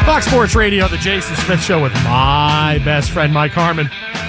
Fox Sports Radio, the Jason Smith Show with my best friend, Mike Harmon.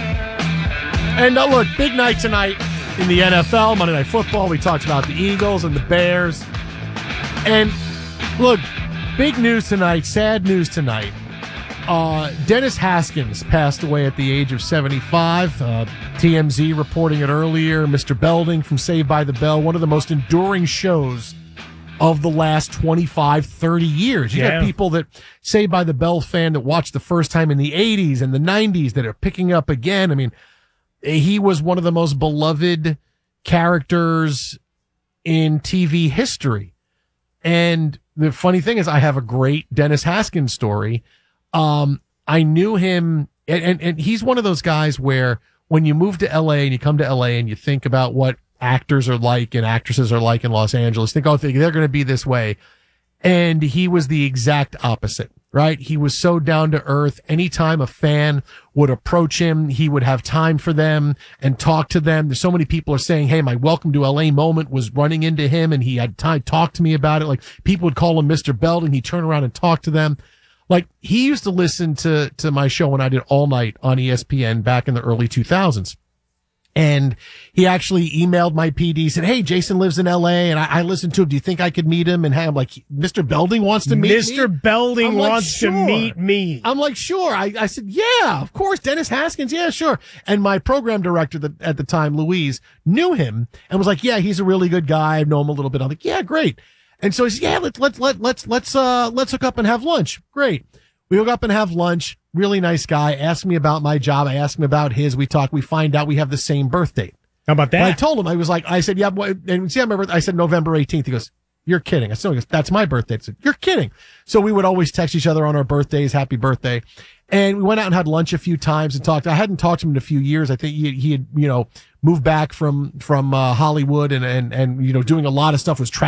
And look, big night tonight in the NFL, Monday Night Football. We talked about the Eagles and the Bears. And look, big news tonight, sad news tonight. Dennis Haskins passed away at the age of 75. TMZ reporting it earlier. Mr. Belding from Saved by the Bell, one of the most enduring shows of the last 25, 30 years. You got people that Saved by the Bell fan that watched the first time in the 80s and the 90s that are picking up again. I mean, he was one of the most beloved characters in TV history. And the funny thing is I have a great Dennis Haskins story. I knew him, and he's one of those guys where when you move to LA and you come to LA and you think about what actors are like and actresses are like in Los Angeles, think, oh, they're going to be this way. And he was the exact opposite, right? He was so down to earth. Anytime a fan would approach him, he would have time for them and talk to them. There's so many people are saying, hey, my welcome to LA moment was running into him and he had time to talk to me about it. Like people would call him Mr. Belding. He'd turn around and talk to them. Like he used to listen to my show when I did All Night on ESPN back in the early 2000s. And he actually emailed my PD, said, hey, Jason lives in LA and I listened to him. Do you think I could meet him? And I'm like, Mr. Belding wants to meet me? Mr. Belding wants to meet me. I'm like, sure. I said, yeah, of course. Dennis Haskins. Yeah, sure. And my program director at the time, Louise, knew him and was like, yeah, he's a really good guy. I know him a little bit. I'm like, yeah, great. And so he said, yeah, let's hook up and have lunch. Great. We hook up and have lunch. Really nice guy. Asked me about my job. I asked him about his. We talk. We find out we have the same birth date. How about that? And I told him, I said, yeah, and see, I said November 18th. He goes, you're kidding. I said, he goes, that's my birthday. I said, you're kidding. So we would always text each other on our birthdays, happy birthday. And we went out and had lunch a few times and talked. I hadn't talked to him in a few years. I think he had, moved back from Hollywood and doing a lot of stuff, was traveling